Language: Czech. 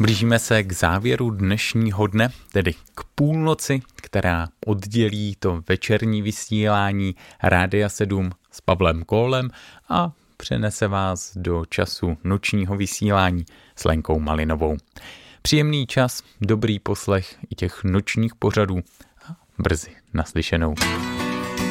Blížíme se k závěru dnešního dne, tedy k půlnoci, která oddělí to večerní vysílání Rádia 7 s Pavlem Kólem a přenese vás do času nočního vysílání s Lenkou Malinovou. Příjemný čas, dobrý poslech i těch nočních pořadů a brzy naslyšenou.